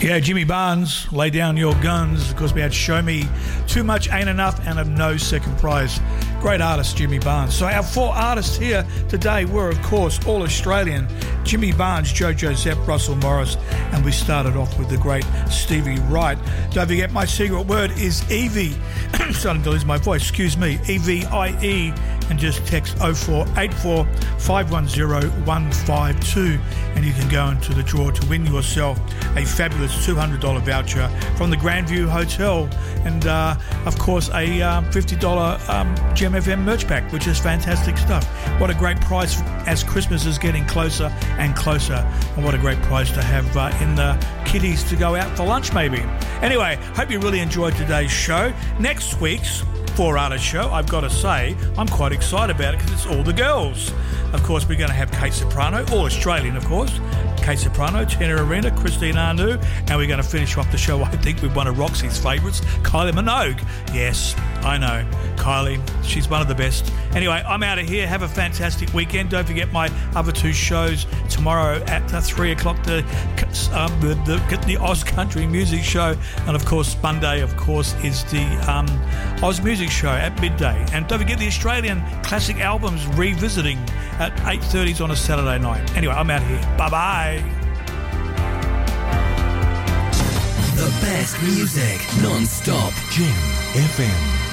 Yeah, Jimmy Barnes, lay down your guns. Of course, we had Show Me, Too Much Ain't Enough, and a No Second Prize. Great artist, Jimmy Barnes. So our four artists here today were, of course, all Australian. Jimmy Barnes, Jojo Zepp, Russell Morris, and we started off with the great Stevie Wright. Don't forget, my secret word is Evie. I'm starting to lose my voice, excuse me. EVIE, and just text 0484 510 152, and you can go into the draw to win yourself a fabulous $200 voucher from the Grandview Hotel, and of course a $50 Gem FM merch pack, which is fantastic stuff. What a great price as Christmas is getting closer and closer, and what a great price to have in the kiddies to go out for lunch maybe. Anyway, hope you really enjoyed today's show. Next week's Four Artist Show, I've got to say, I'm quite excited about it because it's all the girls. Of course, we're going to have Kate Soprano, all Australian, of course. Kate Soprano, Tina Arena, Christine Arnoux, and we're going to finish off the show, I think, with one of Roxy's favourites, Kylie Minogue. Yes, I know, Kylie, she's one of the best. Anyway, I'm out of here. Have a fantastic weekend. Don't forget my other two shows tomorrow at 3 o'clock, the Oz Country Music Show, and of course, Monday, of course, is the Oz Music Show at midday. And don't forget the Australian classic albums revisiting at 8:30 on a Saturday night. Anyway, I'm out of here. Bye-bye. The best music, non-stop. Gem FM.